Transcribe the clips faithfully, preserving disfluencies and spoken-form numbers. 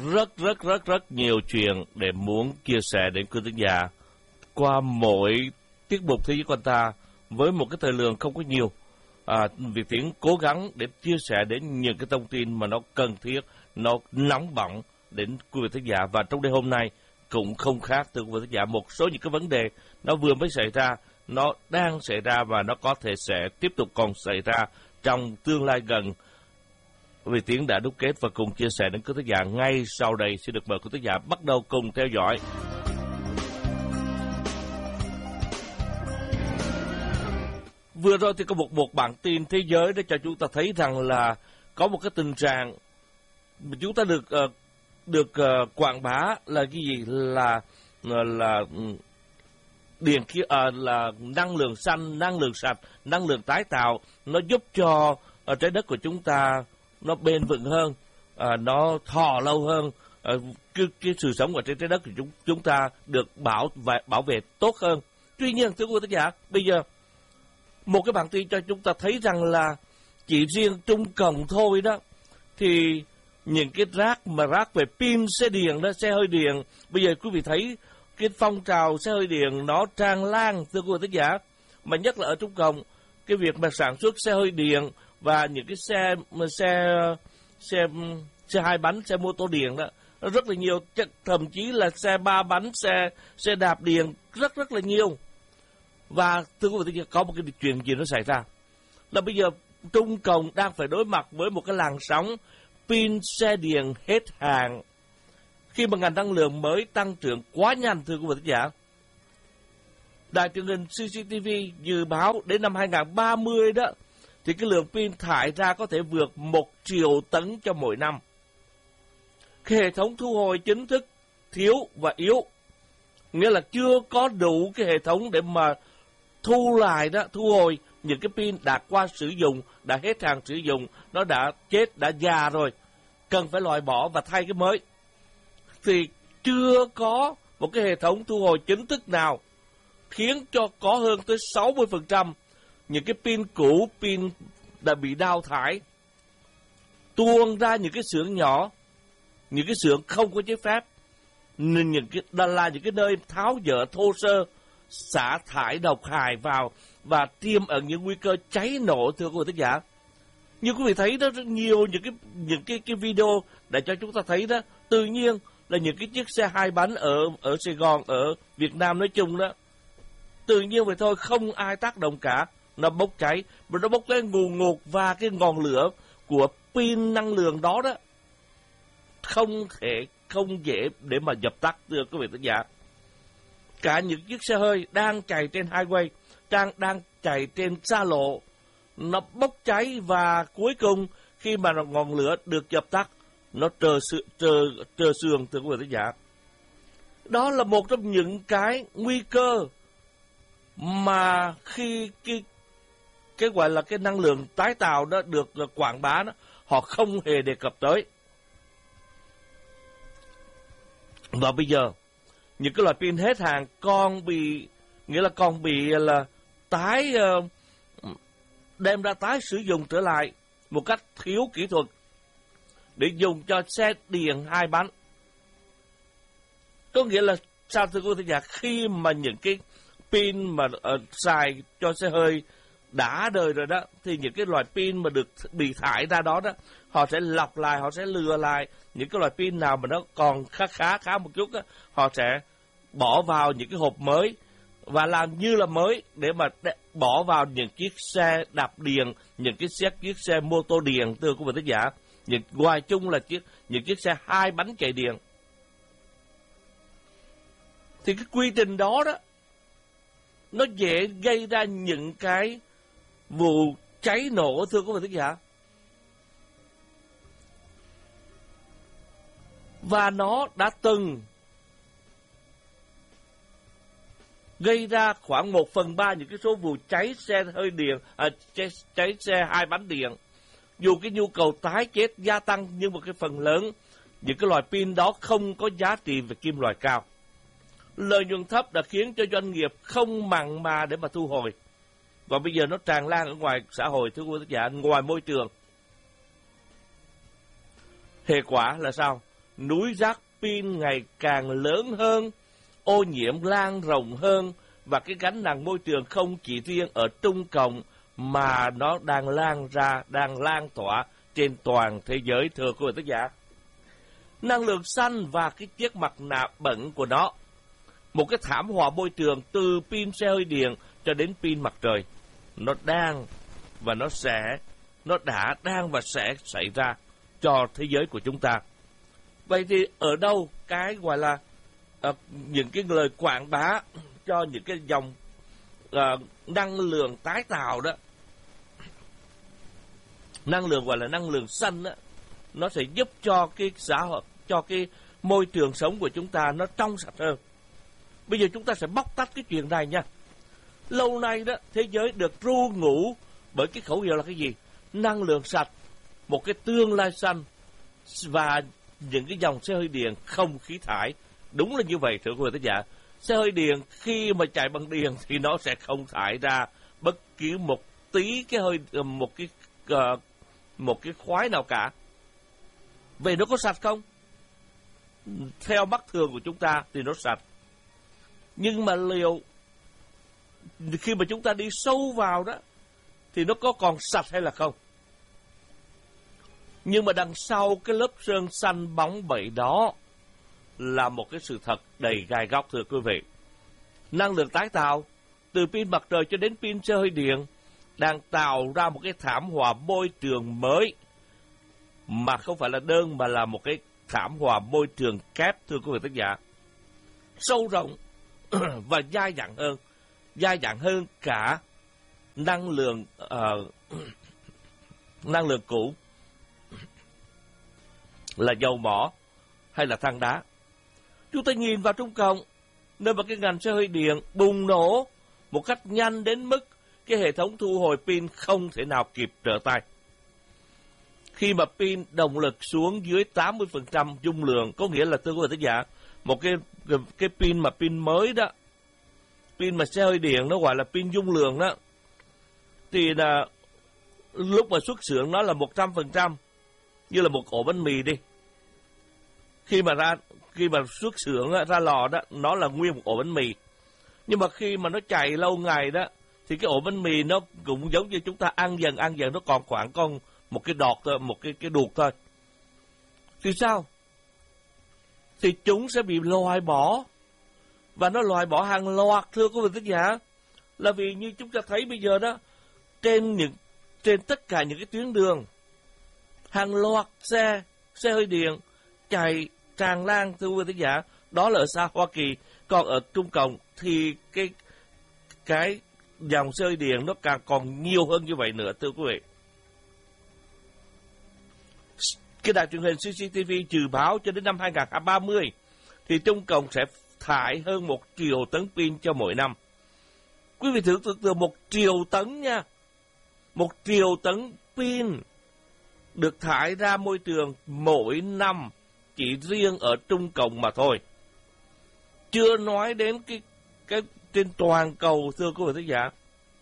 rất rất rất rất nhiều chuyện để muốn chia sẻ đến quý thính giả qua mỗi tiết mục Thế giới Quan Ta với một cái thời lượng không có nhiều. À, Việt Tiến cố gắng để chia sẻ đến những cái thông tin mà nó cần thiết, nó nóng bỏng đến quý vị thính giả. Và trong đêm hôm nay cũng không khác, thưa quý vị thính giả, một số những cái vấn đề nó vừa mới xảy ra, nó đang xảy ra và nó có thể sẽ tiếp tục còn xảy ra trong tương lai gần. Việt Tiến đã đúc kết và cùng chia sẻ đến quý thính giả ngay sau đây. Xin được mời quý thính giả bắt đầu cùng theo dõi. Vừa rồi thì có một một bản tin thế giới để cho chúng ta thấy rằng là có một cái tình trạng mà chúng ta được uh, được uh, quảng bá là cái gì, là là điện khí uh, là năng lượng xanh, năng lượng sạch, năng lượng tái tạo, nó giúp cho uh, trái đất của chúng ta nó bền vững hơn, uh, nó thọ lâu hơn, uh, cái, cái sự sống ở trên trái đất của chúng chúng ta được bảo vệ bảo vệ tốt hơn. Tuy nhiên thưa quý vị khán giả, bây giờ một cái bản tin cho chúng ta thấy rằng là chỉ riêng Trung Cộng thôi đó, thì những cái rác mà rác về pin xe điện đó, xe hơi điện, bây giờ quý vị thấy cái phong trào xe hơi điện nó tràn lan, thưa quý vị khán giả, mà nhất là ở Trung Cộng, cái việc mà sản xuất xe hơi điện và những cái xe xe xe xe hai bánh, xe mô tô điện đó nó rất là nhiều, thậm chí là xe ba bánh, xe xe đạp điện rất rất là nhiều. Và thưa quý vị, có một cái chuyện gì nó xảy ra là bây giờ Trung Cộng đang phải đối mặt với một cái làn sóng pin xe điện hết hàng khi mà ngành năng lượng mới tăng trưởng quá nhanh, thưa quý vị giả. Đài truyền hình xê xê tê vê dự báo đến năm hai không ba không đó thì cái lượng pin thải ra có thể vượt một triệu tấn cho mỗi năm. Cái hệ thống thu hồi chính thức thiếu và yếu, nghĩa là chưa có đủ cái hệ thống để mà thu lại đó, thu hồi những cái pin đã qua sử dụng, đã hết hàng sử dụng, nó đã chết, đã già rồi, cần phải loại bỏ và thay cái mới. Thì chưa có một cái hệ thống thu hồi chính thức nào khiến cho có hơn tới sáu mươi phần trăm những cái pin cũ, pin đã bị đào thải tuôn ra những cái xưởng nhỏ, những cái xưởng không có giấy phép, nên những cái đó là những cái nơi tháo dỡ thô sơ, xả thải độc hại vào và tiềm ẩn những nguy cơ cháy nổ, thưa quý vị khán giả. Như quý vị thấy đó, rất nhiều những cái những cái cái video để cho chúng ta thấy đó, tự nhiên là những cái chiếc xe hai bánh ở ở Sài Gòn, ở Việt Nam nói chung đó, tự nhiên vậy thôi, không ai tác động cả, nó bốc cháy, mà nó bốc cái ngùn ngụt, và cái ngọn lửa của pin năng lượng đó đó không thể không dễ để mà dập tắt, thưa quý vị khán giả. Cả những chiếc xe hơi đang chạy trên highway, đang đang chạy trên xa lộ, nó bốc cháy, và cuối cùng khi mà ngọn lửa được dập tắt, nó trơ sự trơ trơ xương, thưa quý vị khán giả. Đó là một trong những cái nguy cơ mà khi cái cái gọi là cái năng lượng tái tạo đó được quảng bá đó, họ không hề đề cập tới. Và bây giờ những cái loại pin hết hàng còn bị, nghĩa là còn bị là tái uh, đem ra tái sử dụng trở lại một cách thiếu kỹ thuật để dùng cho xe điện hai bánh. Có nghĩa là sao, thưa quý vị, khi mà những cái pin mà uh, xài cho xe hơi đã đời rồi đó, thì những cái loại pin mà được bị thải ra đó đó, họ sẽ lọc lại, họ sẽ lừa lại những cái loại pin nào mà nó còn khá khá khá một chút đó, họ sẽ bỏ vào những cái hộp mới và làm như là mới để mà bỏ vào những chiếc xe đạp điện, những cái chiếc chiếc xe mô tô điện, thưa quý vị khán giả, những ngoài chung là chiếc những chiếc xe hai bánh chạy điện. Thì cái quy trình đó đó nó dễ gây ra những cái vụ cháy nổ, thưa quý vị khán giả. Và nó đã từng gây ra khoảng một phần ba những cái số vụ cháy xe hơi điện, à, cháy, cháy xe hai bánh điện. Dù cái nhu cầu tái chế gia tăng, nhưng một cái phần lớn những cái loại pin đó không có giá trị về kim loại cao. Lợi nhuận thấp đã khiến cho doanh nghiệp không mặn mà để mà thu hồi. Và bây giờ nó tràn lan ở ngoài xã hội, thưa quý vị khán giả, ngoài môi trường. Hệ quả là sao? núi rác pin ngày càng lớn hơn, ô nhiễm lan rộng hơn, và cái gánh nặng môi trường không chỉ riêng ở Trung Cộng mà nó đang lan ra, đang lan tỏa trên toàn thế giới, thưa quý vị tất giả. Năng lượng xanh và cái chiếc mặt nạ bẩn của nó, một cái thảm họa môi trường từ pin xe hơi điện cho đến pin mặt trời, nó đang và nó sẽ, nó đã, đang và sẽ xảy ra cho thế giới của chúng ta. Vậy thì ở đâu cái gọi là uh, những cái lời quảng bá cho những cái dòng uh, năng lượng tái tạo đó, năng lượng gọi là năng lượng xanh đó, nó sẽ giúp cho cái xã hội, cho cái môi trường sống của chúng ta nó trong sạch hơn. Bây giờ chúng ta sẽ bóc tách cái chuyện này nha. Lâu nay đó, thế giới được ru ngủ bởi cái khẩu hiệu là cái gì? Năng lượng sạch, một cái tương lai xanh và những cái dòng xe hơi điện không khí thải. Đúng là như vậy, thưa quý vị khán giả. Xe hơi điện khi mà chạy bằng điện thì nó sẽ không thải ra bất cứ một tí cái hơi, một cái uh, một cái khói nào cả. Vậy nó có sạch không? Theo mắt thường của chúng ta thì nó sạch. Nhưng mà liệu khi mà chúng ta đi sâu vào đó thì nó có còn sạch hay là không? Nhưng mà đằng sau cái lớp sơn xanh bóng bẩy đó là một cái sự thật đầy gai góc, thưa quý vị. Năng lượng tái tạo từ pin mặt trời cho đến pin xe hơi điện đang tạo ra một cái thảm họa môi trường mới, mà không phải là đơn mà là một cái thảm họa môi trường kép, thưa quý vị khán giả, sâu rộng và dai dẳng hơn, dai dẳng hơn cả năng lượng uh, năng lượng cũ là dầu mỏ hay là than đá. Chúng ta nhìn vào Trung Cộng, nơi mà cái ngành xe hơi điện bùng nổ một cách nhanh đến mức cái hệ thống thu hồi pin không thể nào kịp trở tay. Khi mà pin động lực xuống dưới tám mươi phần trăm dung lượng, có nghĩa là thưa quý vị khán giả, một cái cái pin mà pin mới đó, pin mà xe hơi điện nó gọi là pin dung lượng đó, thì là lúc mà xuất xưởng nó là một trăm phần trăm, như là một ổ bánh mì đi. Khi mà ra khi mà xuất xưởng ra lò đó, nó là nguyên một ổ bánh mì. Nhưng mà khi mà nó chạy lâu ngày đó, thì cái ổ bánh mì nó cũng giống như chúng ta ăn dần ăn dần, nó còn khoảng con một cái đọt thôi, một cái cái đuột thôi. Thì sao? Thì chúng sẽ bị loại bỏ, và nó loại bỏ hàng loạt, thưa quý vị khán giả. Là vì như chúng ta thấy bây giờ đó, trên những trên tất cả những cái tuyến đường, hàng loạt xe xe hơi điện chạy tràn lan, thưa quý vị khán giả. Đó là ở xa Hoa Kỳ. Còn ở Trung Cộng thì cái cái dòng xe hơi điện nó càng còn nhiều hơn như vậy nữa, thưa quý vị. Cái đài truyền hình xê xê tê vê dự báo cho đến năm hai không ba không thì Trung Cộng sẽ thải hơn một triệu tấn pin cho mỗi năm. Quý vị thử tưởng tượng một triệu tấn nha. Một triệu tấn pin được thải ra môi trường mỗi năm chỉ riêng ở Trung Cộng mà thôi. Chưa nói đến cái cái trên toàn cầu, thưa quý vị khán giả.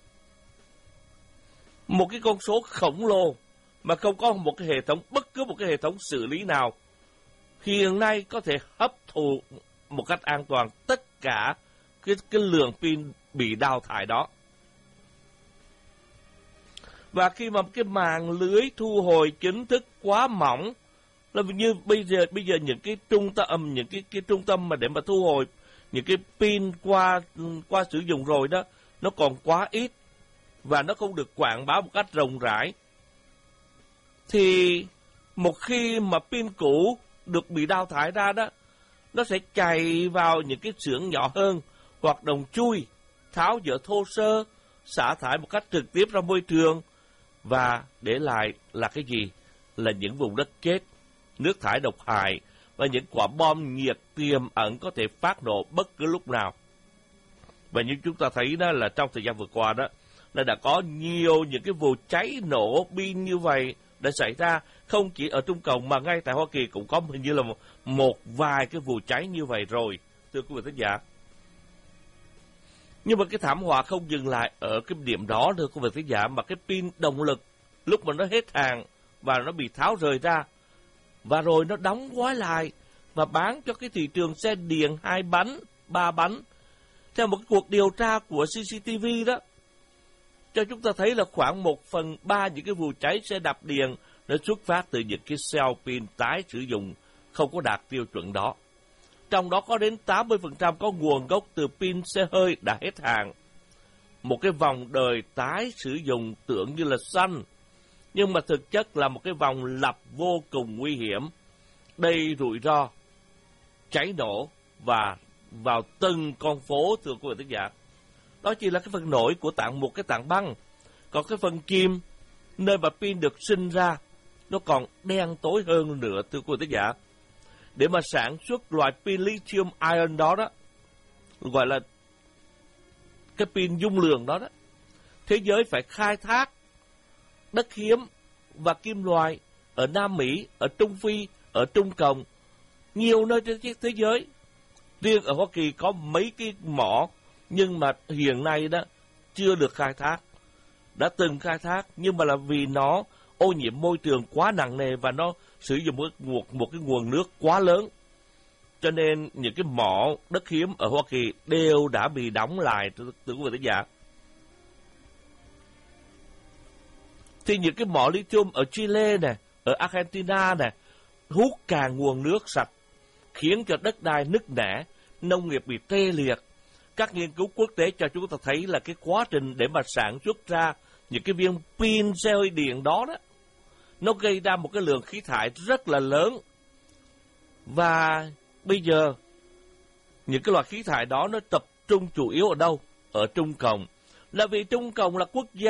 Một cái con số khổng lồ mà không có một cái hệ thống, bất cứ một cái hệ thống xử lý nào hiện nay có thể hấp thụ một cách an toàn tất cả cái, cái lượng pin bị đào thải đó. Và khi mà cái màng lưới thu hồi chính thức quá mỏng, là như bây giờ bây giờ những cái trung tâm những cái cái trung tâm mà để mà thu hồi những cái pin qua qua sử dụng rồi đó, nó còn quá ít và nó không được quảng bá một cách rộng rãi. Thì một khi mà pin cũ được bị đào thải ra đó, nó sẽ chạy vào những cái xưởng nhỏ hơn, hoạt động chui, tháo dỡ thô sơ, xả thải một cách trực tiếp ra môi trường, và để lại là cái gì? Là những vùng đất chết, nước thải độc hại và những quả bom nhiệt tiềm ẩn có thể phát nổ bất cứ lúc nào. Và như chúng ta thấy đó là trong thời gian vừa qua đó, là đã có nhiều những cái vụ cháy nổ pin như vậy đã xảy ra, không chỉ ở Trung Cộng mà ngay tại Hoa Kỳ cũng có hình như là một, một vài cái vụ cháy như vậy rồi, thưa quý vị khán giả. Nhưng mà cái thảm họa không dừng lại ở cái điểm đó, thưa quý vị khán giả, mà cái pin động lực lúc mà nó hết hàng và nó bị tháo rời ra, và rồi nó đóng gói lại và bán cho cái thị trường xe điện hai bánh, ba bánh. Theo một cái cuộc điều tra của xê xê tê vê đó, cho chúng ta thấy là khoảng một phần ba những cái vụ cháy xe đạp điện nó xuất phát từ những cái cell pin tái sử dụng không có đạt tiêu chuẩn đó. Trong đó có đến tám mươi phần trăm có nguồn gốc từ pin xe hơi đã hết hạn. Một cái vòng đời tái sử dụng tưởng như là xanh, nhưng mà thực chất là một cái vòng lặp vô cùng nguy hiểm, đầy rủi ro, cháy nổ và vào từng con phố, thưa quý vị thính giả. Đó chỉ là cái phần nổi của tảng một cái tảng băng. Còn cái phần kim, nơi mà pin được sinh ra, nó còn đen tối hơn nữa, thưa quý vị thính giả. Để mà sản xuất loại pin lithium ion đó đó, gọi là cái pin dung lượng đó đó, thế giới phải khai thác đất hiếm và kim loại ở Nam Mỹ, ở Trung Phi, ở Trung Cộng, nhiều nơi trên thế giới. Riêng ở Hoa Kỳ có mấy cái mỏ, nhưng mà hiện nay đó chưa được khai thác. Đã từng khai thác, nhưng mà là vì nó ô nhiễm môi trường quá nặng nề và nó sử dụng một, một, một cái nguồn nước quá lớn. Cho nên những cái mỏ đất hiếm ở Hoa Kỳ đều đã bị đóng lại, thưa quý vị thính giả. Thì những cái mỏ lithium ở Chile này, ở Argentina này, hút cạn nguồn nước sạch, khiến cho đất đai nứt nẻ, nông nghiệp bị tê liệt. Các nghiên cứu quốc tế cho chúng ta thấy là cái quá trình để mà sản xuất ra những cái viên pin xe hơi điện đó đó, nó gây ra một cái lượng khí thải rất là lớn. Và bây giờ, những cái loại khí thải đó nó tập trung chủ yếu ở đâu? Ở Trung Cộng. Là vì Trung Cộng là quốc gia